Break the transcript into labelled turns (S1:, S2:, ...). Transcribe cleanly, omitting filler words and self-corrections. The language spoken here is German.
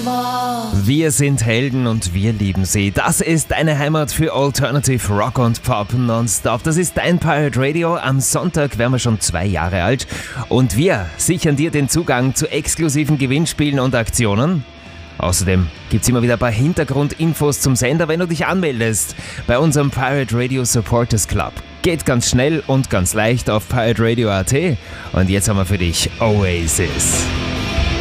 S1: Wir sind Helden und wir lieben sie. Das ist deine Heimat für Alternative Rock und Pop nonstop. Das ist dein Pirate Radio. Am Sonntag werden wir schon 2 Jahre alt und wir sichern dir den Zugang zu exklusiven Gewinnspielen und Aktionen. Außerdem gibt's immer wieder ein paar Hintergrundinfos zum Sender, wenn du dich anmeldest bei unserem Pirate Radio Supporters Club. Geht ganz schnell und ganz leicht auf pirateradio.at und jetzt haben wir für dich Oasis.